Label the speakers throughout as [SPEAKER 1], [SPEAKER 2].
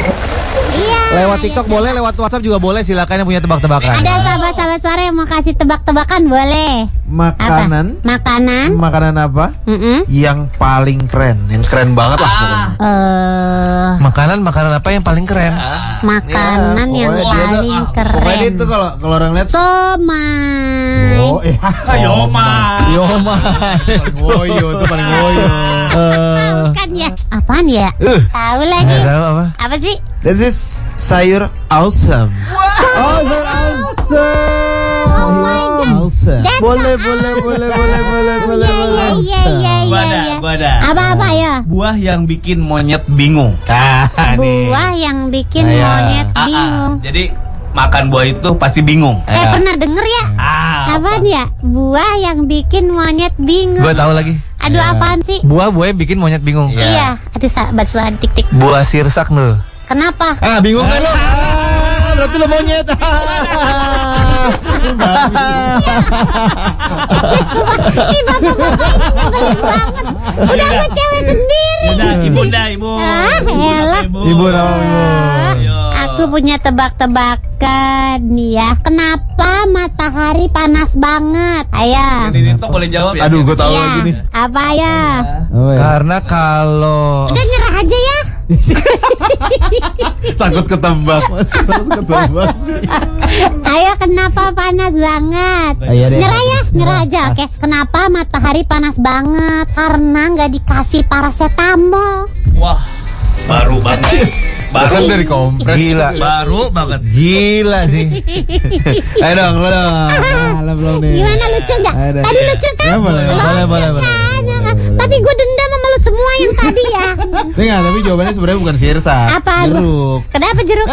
[SPEAKER 1] Iya.
[SPEAKER 2] Lewat TikTok boleh, lewat WhatsApp juga boleh. Silakan yang punya tebak-tebakan.
[SPEAKER 1] Ada sahabat-sahabat suara yang mau kasih tebak-tebakan boleh.
[SPEAKER 3] Makanan.
[SPEAKER 1] Apa?
[SPEAKER 3] Makanan apa?
[SPEAKER 1] Mm-mm.
[SPEAKER 3] Yang paling keren, yang keren banget lah pokoknya.
[SPEAKER 2] Makanan apa yang paling keren?
[SPEAKER 1] Makanan yang
[SPEAKER 3] pokoknya dia tuh,
[SPEAKER 1] paling
[SPEAKER 3] pokoknya
[SPEAKER 1] keren.
[SPEAKER 3] itu kalau orang lihat
[SPEAKER 1] Somai.
[SPEAKER 3] paling woyo itu paling woyo.
[SPEAKER 1] Bukan ya? Apaan ya? Tahu lagi.
[SPEAKER 2] Nggak tahu apa?
[SPEAKER 1] Apa sih?
[SPEAKER 3] This is sayur awesome.
[SPEAKER 1] Oh my god.
[SPEAKER 3] Awesome.
[SPEAKER 1] That's
[SPEAKER 3] Boleh.
[SPEAKER 4] Bada.
[SPEAKER 1] Apa ya?
[SPEAKER 4] Buah yang bikin monyet bingung.
[SPEAKER 1] Buah yang bikin monyet bingung.
[SPEAKER 4] Jadi makan buah itu pasti bingung.
[SPEAKER 1] Pernah denger ya? Apaan ya? Buah yang bikin monyet bingung.
[SPEAKER 2] Gue tahu lagi.
[SPEAKER 1] Aduh, apaan sih?
[SPEAKER 2] Buah bikin monyet bingung.
[SPEAKER 1] Iya. Aduh, sahabat suara tik-tik.
[SPEAKER 2] Buah sirsak nul.
[SPEAKER 1] Kenapa?
[SPEAKER 2] Bingung kan lo? Berarti lo monyet.
[SPEAKER 1] Ih, bapak-bapak ini nyebelin banget. Udah sama cewek sendiri.
[SPEAKER 4] Ibu.
[SPEAKER 1] Elah.
[SPEAKER 2] Ibu nama.
[SPEAKER 1] Aku punya tebak-tebakan nih ya. Kenapa matahari panas banget? Ayo.
[SPEAKER 4] Ini tuh boleh jawab ya.
[SPEAKER 3] Aduh, gue tahu
[SPEAKER 1] Iya.
[SPEAKER 3] lagi nih.
[SPEAKER 1] Apa ya?
[SPEAKER 2] Karena kalau
[SPEAKER 1] Udah nyerah aja ya.
[SPEAKER 3] Takut ketebak, Mas. Sih.
[SPEAKER 1] Ayo, kenapa panas banget?
[SPEAKER 3] Ayo deh.
[SPEAKER 1] Nyerah ya, nyerah aja. Oke, kenapa matahari panas banget? Karena nggak dikasih paracetamol.
[SPEAKER 4] Wah, baru banget.
[SPEAKER 3] Bahkan dari kompres.
[SPEAKER 2] gila.
[SPEAKER 4] Baru banget.
[SPEAKER 2] Gila sih.
[SPEAKER 3] Ayo dong, lo dong. Lo belum nih.
[SPEAKER 1] Gimana, lucu nggak?
[SPEAKER 3] Ayo deh.
[SPEAKER 1] Tadi lucu kan?
[SPEAKER 3] Ya, boleh.
[SPEAKER 1] Lucu kan? Tapi gue dendam sama lu semua yang tadi ya.
[SPEAKER 3] Enggak, tapi jawabannya sebenarnya bukan sirsak.
[SPEAKER 1] Apa?
[SPEAKER 3] Jeruk.
[SPEAKER 1] Kenapa jeruk?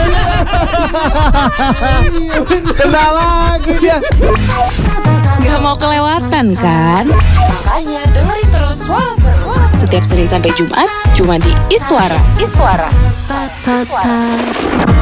[SPEAKER 3] Kena lagi dia.
[SPEAKER 5] Gak mau kelewatan kan? Makanya dengerin terus Suara Seru setiap Senin sampai Jumat cuma di Iswara.